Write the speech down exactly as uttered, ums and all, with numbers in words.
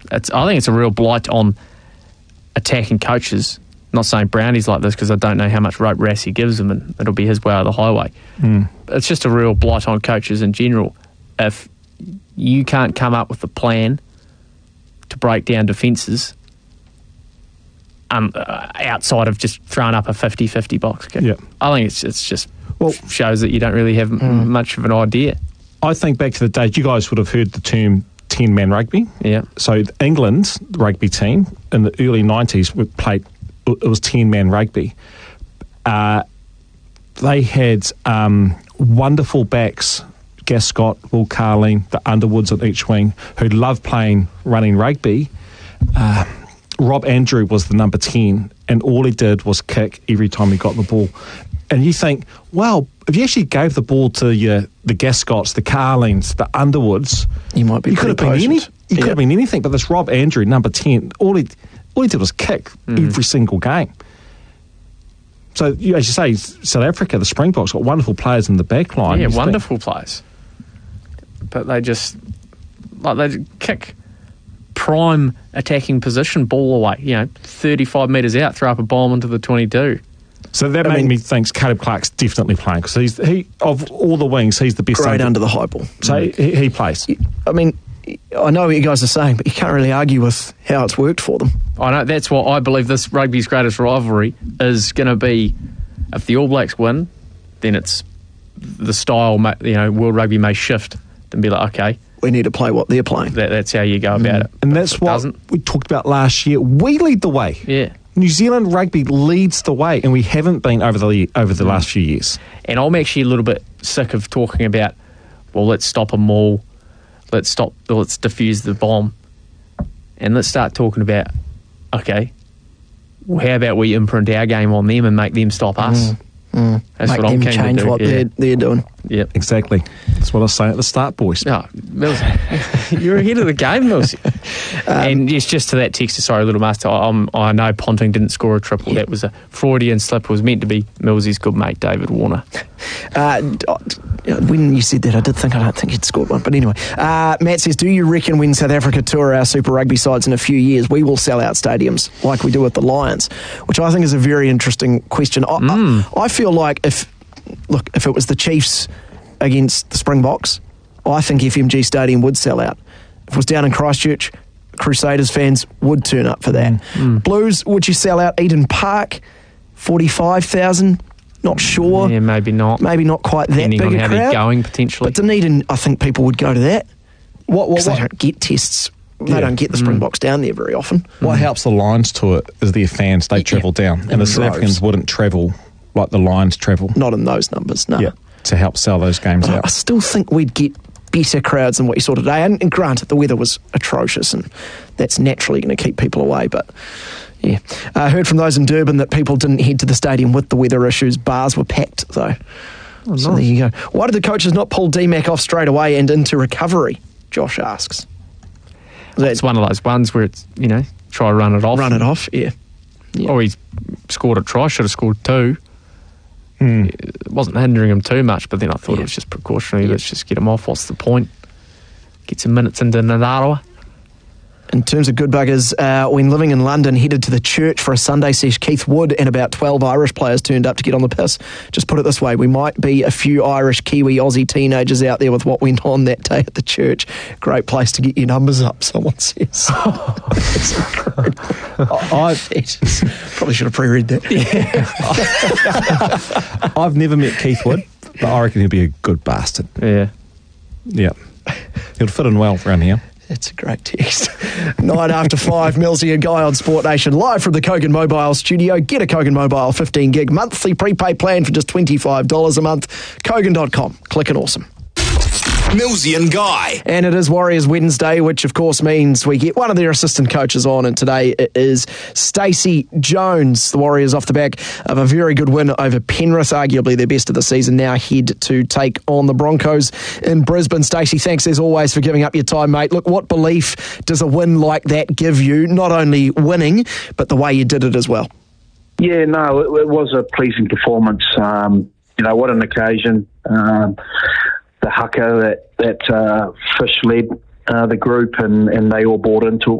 it's, I think it's a real blight on attacking coaches. I'm not saying Brownie's like this because I don't know how much rope Rassie gives them, and it'll be his way or the highway. Mm. It's just a real blight on coaches in general. If you can't come up with a plan to break down defences um, uh, outside of just throwing up a fifty-fifty box kick, yeah. I think it's it's just well, shows that you don't really have mm. m- much of an idea. I think back to the days, you guys would have heard the term ten-man rugby. Yeah. So England rugby team in the early nineties played, it was ten-man rugby. Uh, they had um, wonderful backs, Gas Scott, Will Carling, the Underwoods on each wing, who loved playing running rugby. Uh, Rob Andrew was the number ten, and all he did was kick every time he got the ball. And you think, well, if you actually gave the ball to your the Gas Scotts, the Carlings, the Underwoods, you might be. You could have been any. You yeah. could have been anything. But this Rob Andrew, number ten, all he all he did was kick mm. every single game. So, you, as you say, South Africa, the Springboks got wonderful players in the back line. Yeah, wonderful think. players. But they just like they kick prime attacking position ball away. You know, thirty-five metres out, throw up a bomb into the twenty-two. So that I made mean, me think Caleb Clark's definitely playing because he's he of all the wings, he's the best. Great under the high ball. So mm. he, he plays. I mean, I know what you guys are saying, but you can't really argue with how it's worked for them. I know that's what I believe. This rugby's greatest rivalry is going to be. If the All Blacks win, then it's the style. You know, World Rugby may shift and be like, okay, we need to play what they're playing. That, that's how you go about mm. it. And that's what doesn't. we talked about last year. We lead the way. Yeah. New Zealand rugby leads the way, and we haven't been over the over the last few years. And I'm actually a little bit sick of talking about, well, let's stop a maul, let's stop, let's defuse the bomb, and let's start talking about, okay, well, how about we imprint our game on them and make them stop us? Mm. Mm. That's Make what I'm them keen change to do. what yeah. they're, they're doing. Yep. Exactly. That's what I was saying at the start, boys. No, Mills, you're ahead of the game, Mills. um, and yes, just to that texter, sorry, Little Master, I'm, I know Ponting didn't score a triple. Yeah. That was a Freudian slip. It was meant to be Millsy's good mate, David Warner. Uh, when you said that, I did think I don't think he'd scored one. But anyway, uh, Matt says, do you reckon when South Africa tour our Super Rugby sides in a few years, we will sell out stadiums like we do with the Lions? Which I think is a very interesting question. I, mm. I, I feel like if, look, if it was the Chiefs against the Springboks, I think F M G Stadium would sell out. If it was down in Christchurch, Crusaders fans would turn up for that. Mm. Blues, would you sell out Eden Park? forty-five thousand? Not sure. Yeah, maybe not. Maybe not quite that Depending big on a how crowd. they're going, potentially. But Dunedin, I think people would go to that. What? What? They what? don't get tests. They Yeah. don't get the Springboks mm. down there very often. What mm. helps the Lions to it is their fans. They yeah. travel down. And In the South droves. Africans wouldn't travel like the Lions travel. Not in those numbers, no. Yeah, to help sell those games But out. I still think we'd get better crowds than what you saw today. And, and granted, the weather was atrocious, and that's naturally going to keep people away. But yeah, I uh, heard from those in Durban that people didn't head to the stadium with the weather issues. Bars were packed, though. Oh, so nice. There you go. Why did the coaches not pull D Mac off straight away and into recovery? Josh asks. It's one of those ones where it's, you know, try to run it off. Run it off, yeah. yeah. Or he scored a try, should have scored two. Mm. It wasn't hindering him too much, but then I thought yeah. it was just precautionary. Yeah. Let's just get him off. What's the point? Get some minutes into Nadawa. In terms of good buggers, uh, when living in London, headed to the church for a Sunday sesh. Keith Wood and about twelve Irish players turned up to get on the piss. Just put it this way, we might be a few Irish, Kiwi, Aussie teenagers out there with what went on that day at the church. Great place to get your numbers up, someone says. That's I probably should have pre-read that. Yeah. I've never met Keith Wood, but I reckon he'll be a good bastard. Yeah. Yeah. He'll fit in well around here. That's a great text. Nine after five, Millsy and Guy on Sport Nation, live from the Kogan Mobile studio. Get a Kogan Mobile fifteen gig monthly prepaid plan for just twenty-five dollars a month. Kogan dot com. Click and awesome. Millsy and Guy. And it is Warriors Wednesday, which of course means we get one of their assistant coaches on, and today it is Stacey Jones. The Warriors off the back of a very good win over Penrith, arguably their best of the season, now head to take on the Broncos in Brisbane. Stacey, thanks as always for giving up your time, mate. Look, what belief does a win like that give you, not only winning, but the way you did it as well? Yeah, no, it, it was a pleasing performance. Um, you know, what an occasion. Um, the haka that, that uh, Fish led uh, the group, and, and they all bought into it.